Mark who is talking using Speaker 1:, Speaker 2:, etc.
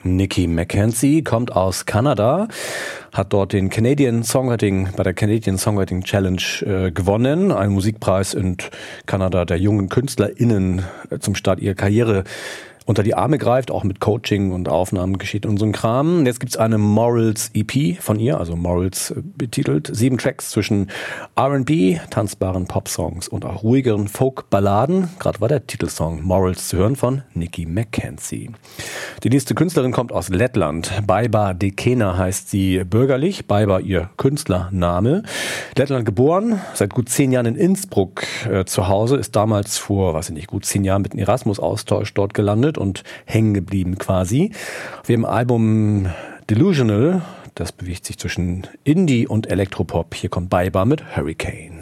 Speaker 1: Nikki McKenzie kommt aus Kanada, hat dort den bei der Canadian Songwriting Challenge gewonnen, einen Musikpreis in Kanada, der jungen KünstlerInnen zum Start ihrer Karriere unter die Arme greift, auch mit Coaching und Aufnahmen geschieht und so ein Kram. Jetzt gibt's eine Morals EP von ihr, also Morals betitelt. 7 Tracks zwischen R&B, tanzbaren Popsongs und auch ruhigeren Folk-Balladen. Gerade war der Titelsong Morals zu hören von Nikki McKenzie. Die nächste Künstlerin kommt aus Lettland. Baiba Dekena heißt sie bürgerlich. Baiba ihr Künstlername. Lettland geboren, seit gut 10 Jahren in Innsbruck zu Hause, ist damals vor, gut 10 Jahren mit einem Erasmus-Austausch dort gelandet und hängen geblieben quasi. Auf ihrem Album Delusional, das bewegt sich zwischen Indie und Elektropop. Hier kommt Baiba mit Hurricane.